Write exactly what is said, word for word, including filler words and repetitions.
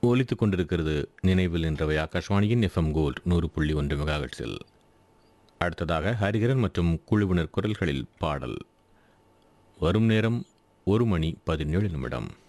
ஒலித்துக் கொண்டிருக்கிறது நினைவில் நின்றவை ஆகாஷ்வாணியின் எஃப்எம் கோல்ட் நூறு புள்ளி ஒன்று மெகாஹெர்ட்ஸில். அடுத்ததாக ஹரிஹரன் மற்றும் குழுவினர் குரல்களில் பாடல். வரும் நேரம் ஒரு மணி பதினேழு நிமிடம்.